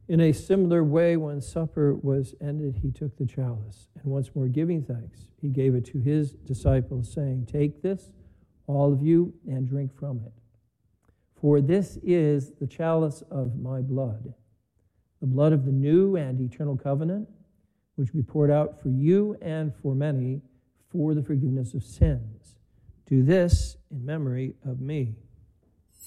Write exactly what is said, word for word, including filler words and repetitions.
In a similar way, when supper was ended, he took the chalice, and once more giving thanks, he gave it to his disciples, saying, "Take this, all of you, and drink from it. For this is the chalice of my blood, the blood of the new and eternal covenant, which will be poured out for you and for many for the forgiveness of sins. Do this in memory of me."